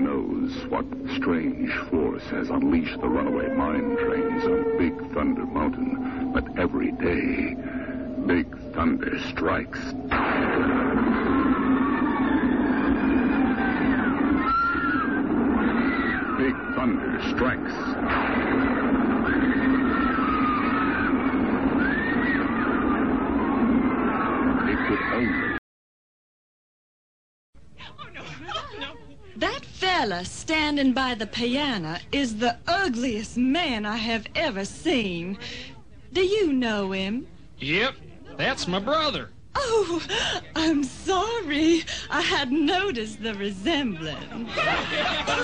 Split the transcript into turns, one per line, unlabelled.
knows what strange force has unleashed the runaway mine trains on Big Thunder Mountain, but every day, Big Thunder strikes. Big Thunder strikes. It could only...
That fella standing by the piano is the ugliest man I have ever seen. Do you know him?
Yep, that's my brother.
Oh, I'm sorry. I hadn't noticed the resemblance.